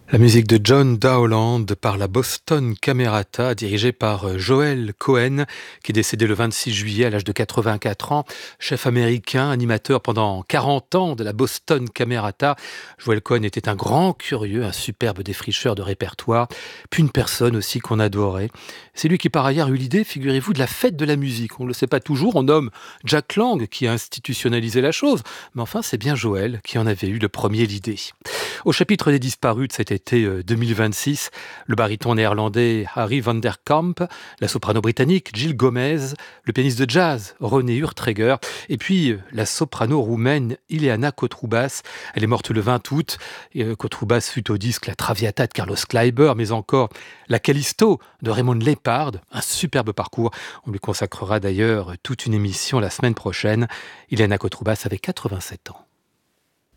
La musique de John Dowland par la Boston Camerata, dirigée par Joel Cohen, qui est décédé le 26 juillet à l'âge de 84 ans, chef américain, animateur pendant 40 ans de la Boston Camerata. Joel Cohen était un grand curieux, un superbe défricheur de répertoire, puis une personne aussi qu'on adorait. C'est lui qui par ailleurs eut l'idée, figurez-vous, de la fête de la musique. On ne le sait pas toujours, on nomme Jack Lang qui a institutionnalisé la chose, mais enfin c'est bien Joel qui en avait eu le premier l'idée. Au chapitre des disparus de cet été 2026, le baryton néerlandais Harry van der Kamp, la soprano britannique Jill Gomez, le pianiste de jazz René Urtreger, et puis la soprano roumaine Ileana Cotrubas. Elle est morte le 20 août. Cotrubas fut au disque La Traviata de Carlos Kleiber, mais encore la Callisto de Raymond Lepard, un superbe parcours. On lui consacrera d'ailleurs toute une émission la semaine prochaine. Ileana Cotrubas avait 87 ans.